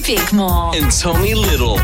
Bickmore and Tommy Little.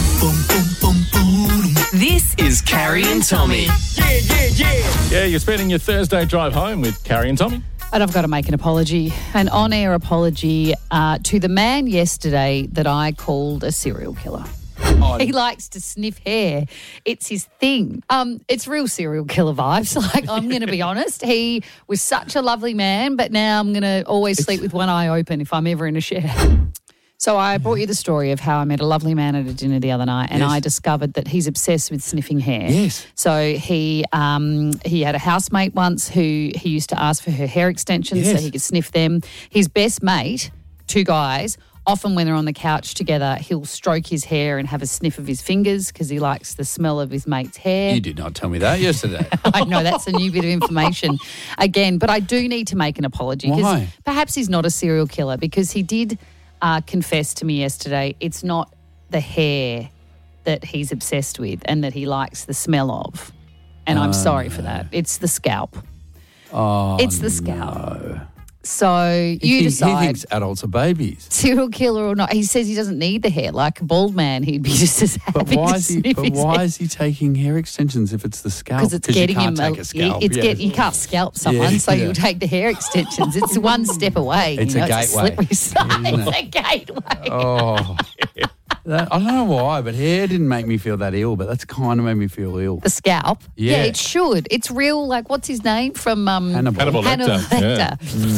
This is Carrie and Tommy. Yeah, you're spending your Thursday drive home with Carrie and Tommy. And I've got to make an apology, an on-air apology to the man yesterday that I called a serial killer. He likes to sniff hair. It's his thing. It's real serial killer vibes. Like, I'm going to be honest. He was such a lovely man, but now I'm going to always sleep with one eye open if I'm ever in a shower. So I brought you the story of how I met a lovely man at a dinner the other night, and I discovered that he's obsessed with sniffing hair. Yes. So he had a housemate once who he used to ask for her hair extensions so he could sniff them. His best mate, two guys, often when they're on the couch together, he'll stroke his hair and have a sniff of his fingers because he likes the smell of his mate's hair. You did not tell me that yesterday. I know, that's a new bit of information again. But I do need to make an apology. Why? Perhaps he's not a serial killer, because he did confess to me yesterday it's not the hair that he's obsessed with and that he likes the smell of. And I'm sorry for that. It's the scalp. It's the scalp. No. So you decide. He thinks adults are babies. Serial killer or not. He says he doesn't need the hair. Like a bald man, he'd be just as happy But why to is he? sniff But his why hair. is he taking hair extensions if it's the scalp? Because it's getting you him. can't take a scalp. You can't scalp someone, so you take the hair extensions. It's one step away. It's a gateway. It's a slippery slope. Isn't It's a gateway. Oh, I don't know why, but hair didn't make me feel that ill. But that's kind of made me feel ill. The scalp. Yeah. It should. It's real. Like, what's his name from Hannibal Lecter.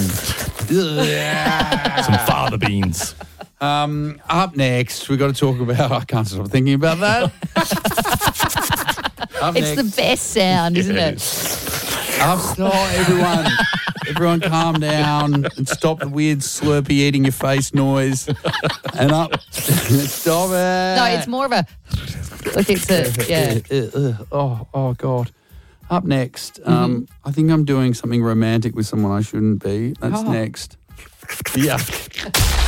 Some father beans. Up next, we've got to talk about. I can't stop thinking about that. Up It's the best sound, isn't it? Everyone calm down and stop the weird slurpy eating your face noise. And up. Stop it. No, it's more of a. Like it's a Oh, God. Up next, I think I'm doing something romantic with someone I shouldn't be. That's next. Yeah.